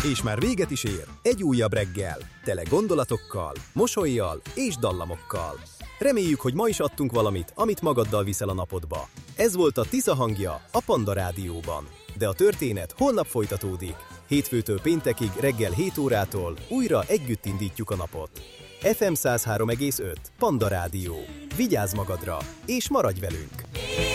És már véget is ér egy újabb reggel, tele gondolatokkal, mosollyal és dallamokkal. Reméljük, hogy ma is adtunk valamit, amit magaddal viszel a napodba. Ez volt a Tisza hangja a Panda Rádióban. De a történet holnap folytatódik. Hétfőtől péntekig reggel 7 órától újra együtt indítjuk a napot. FM 103,5 Panda Rádió. Vigyázz magadra, és maradj velünk!